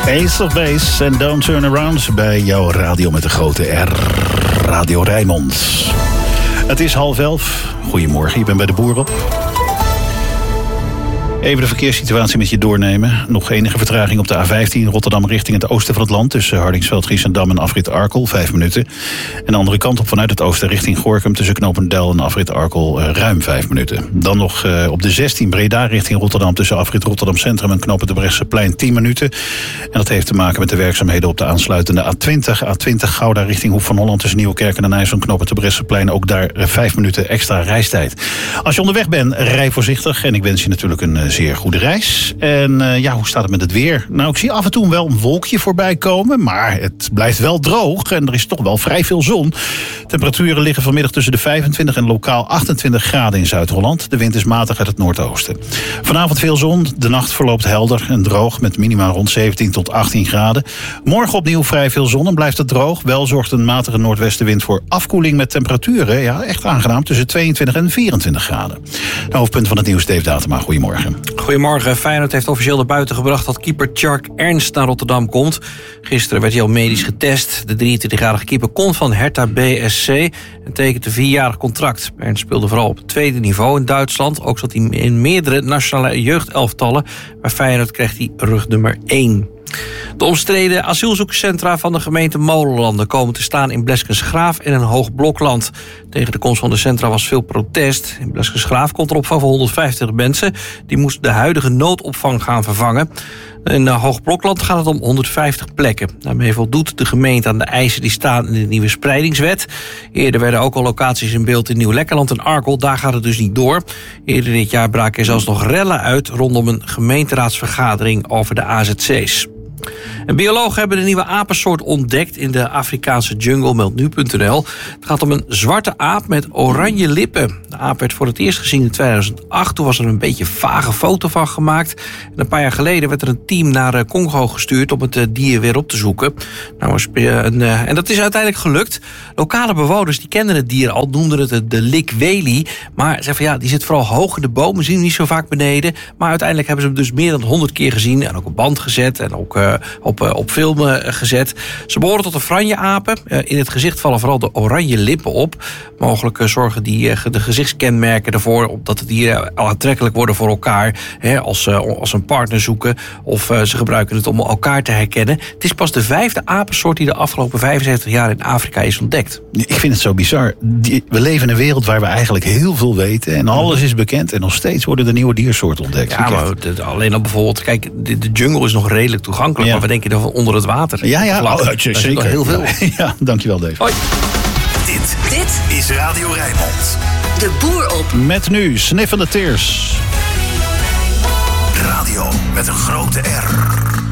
Ace of Base en Don't Turn Around bij jouw radio met de grote R. Radio Rijnmond. Het is 10:30. Goedemorgen, je bent bij de Boer op. Even de verkeerssituatie met je doornemen. Nog enige vertraging op de A15 Rotterdam richting het oosten van het land. Tussen Hardingsveld, Giessendam en afrit Arkel, 5 minuten. En de andere kant op vanuit het oosten richting Gorinchem tussen Knopendel en afrit Arkel ruim 5 minuten. Dan nog op de 16 Breda richting Rotterdam tussen afrit Rotterdam Centrum en Knopen de Brechtseplein 10 minuten. En dat heeft te maken met de werkzaamheden op de aansluitende A20 Gouda richting Hoek van Holland tussen Nieuwekerk en de Nijs en Knopen de Brechtseplein. Ook daar 5 minuten extra reistijd. Als je onderweg bent, rij voorzichtig. En ik wens je natuurlijk een zeer goede reis. En hoe staat het met het weer? Nou, ik zie af en toe wel een wolkje voorbij komen, maar het blijft wel droog en er is toch wel vrij veel zon. Temperaturen liggen vanmiddag tussen de 25 en lokaal 28 graden in Zuid-Holland. De wind is matig uit het noordoosten. Vanavond veel zon, de nacht verloopt helder en droog met minima rond 17 tot 18 graden. Morgen opnieuw vrij veel zon en blijft het droog. Wel zorgt een matige noordwestenwind voor afkoeling met temperaturen. Ja, echt aangenaam, tussen 22 en 24 graden. De hoofdpunt van het nieuws, Dave Datema. Goedemorgen. Goedemorgen. Feyenoord heeft officieel naar buiten gebracht dat keeper Tjark Ernst naar Rotterdam komt. Gisteren werd hij al medisch getest. De 23-jarige keeper komt van Hertha BSC en tekent een 4-jarig contract. Ernst speelde vooral op het tweede niveau in Duitsland. Ook zat hij in meerdere nationale jeugdelftallen. Bij Feyenoord kreeg hij rugnummer 1. De omstreden asielzoekerscentra van de gemeente Molenlanden komen te staan in Bleskensgraaf en een Hoogblokland. Tegen de komst van de centra was veel protest. In Bleskensgraaf komt er opvang van 150 mensen. Die moesten de huidige noodopvang gaan vervangen. In Hoogblokland gaat het om 150 plekken. Daarmee voldoet de gemeente aan de eisen die staan in de nieuwe spreidingswet. Eerder werden ook al locaties in beeld in Nieuw-Lekkerland en Arkel. Daar gaat het dus niet door. Eerder dit jaar braken er zelfs nog rellen uit rondom een gemeenteraadsvergadering over de AZC's. En biologen hebben de nieuwe apensoort ontdekt in de Afrikaanse jungle, meldt nu.nl. Het gaat om een zwarte aap met oranje lippen. De aap werd voor het eerst gezien in 2008. Toen was er een beetje vage foto van gemaakt. En een paar jaar geleden werd er een team naar Congo gestuurd om het dier weer op te zoeken. En dat is uiteindelijk gelukt. Lokale bewoners die kenden het dier al, noemden het de likweli. Maar zeiden van ja, die zit vooral hoog in de bomen, zien we niet zo vaak beneden. Maar uiteindelijk hebben ze hem dus meer dan 100 keer gezien en ook op band gezet en ook op film gezet. Ze behoren tot de franje-apen. In het gezicht vallen vooral de oranje lippen op. Mogelijk zorgen de gezichtskenmerken ervoor dat de dieren aantrekkelijk worden voor elkaar. Als ze een partner zoeken. Of ze gebruiken het om elkaar te herkennen. Het is pas de 5e apensoort die de afgelopen 75 jaar in Afrika is ontdekt. Ik vind het zo bizar. We leven in een wereld waar we eigenlijk heel veel weten. En alles is bekend. En nog steeds worden er nieuwe diersoorten ontdekt. Ja, maar alleen al bijvoorbeeld, kijk, de jungle is nog redelijk toegankelijk. Ja. Maar we denken dan onder het water. Ja, zeker. Heel veel. Ja, dankjewel Dave. Hoi. Dit is Radio Rijnmond. De Boer op. Met nu Sniffende Tears. Radio met een grote R.